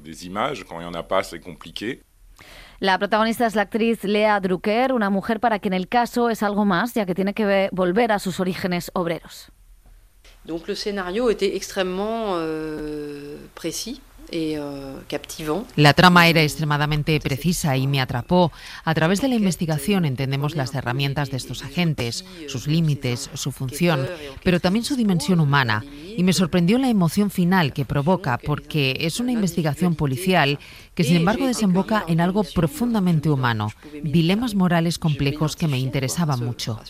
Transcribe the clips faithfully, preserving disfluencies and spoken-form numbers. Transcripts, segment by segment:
des images. Quand il n'y en a pas, c'est compliqué. La protagonista es la actriz Lea Drucker, una mujer para quien el caso es algo más, ya que tiene que volver a sus orígenes obreros. Donc le scénario était extrêmement euh, précis. La trama era extremadamente precisa y me atrapó. A través de la investigación entendemos las herramientas de estos agentes, sus límites, su función, pero también su dimensión humana. Y me sorprendió la emoción final que provoca, porque es una investigación policial que sin embargo desemboca en algo profundamente humano, dilemas morales complejos que me interesaban mucho.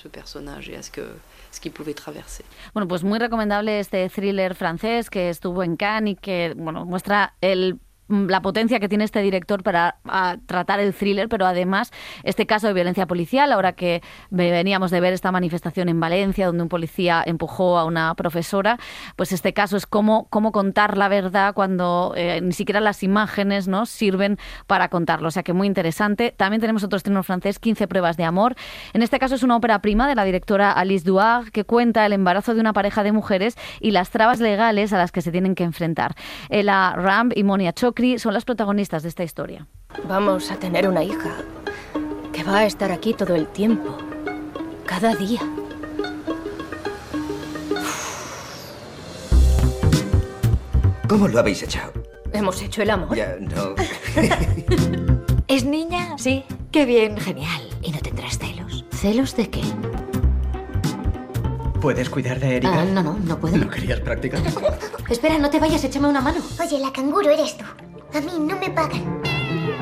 Bueno, pues muy recomendable este thriller francés que estuvo en Cannes y que bueno, muestra el la potencia que tiene este director para a, tratar el thriller, pero además este caso de violencia policial, ahora que veníamos de ver esta manifestación en Valencia donde un policía empujó a una profesora, pues este caso es cómo, cómo contar la verdad cuando eh, ni siquiera las imágenes, ¿no?, sirven para contarlo. O sea que muy interesante. También tenemos otro estreno francés, quince pruebas de amor. En este caso es una ópera prima de la directora Alice Duhard que cuenta el embarazo de una pareja de mujeres y las trabas legales a las que se tienen que enfrentar. Ella Ramb y Monia Chokri son las protagonistas de esta historia. Vamos a tener una hija que va a estar aquí todo el tiempo, cada día. ¿Cómo lo habéis hecho? ¿Hemos hecho el amor? Ya, no. ¿Es niña? Sí. Qué bien, genial. ¿Y no tendrás celos? ¿Celos de qué? ¿Puedes cuidar de Erika? Ah, no, no, no puedo. ¿No querías practicar? Espera, no te vayas, échame una mano. Oye, la canguro eres tú. A mí no me pagan.